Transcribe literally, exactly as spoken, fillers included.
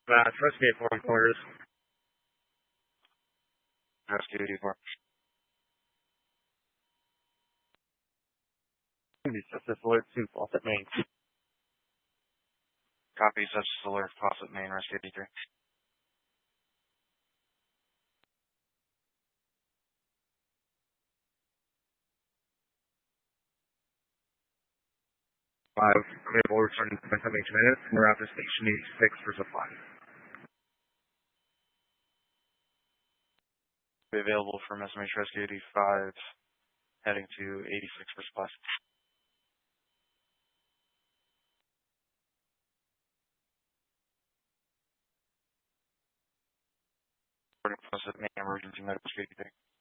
Uh, Rescue eighty-four on quarters. Rescue eighty-four. Justice alert to faucet main. Copy, such alert, faucet main, Rescue eighty-three. Five. I'm able to return in twenty minutes. We're out to station eighty-six for supply. Be available from S M H Rescue eighty-five, heading to eighty-six for supply. Faucet main, emergency medical eighty-three.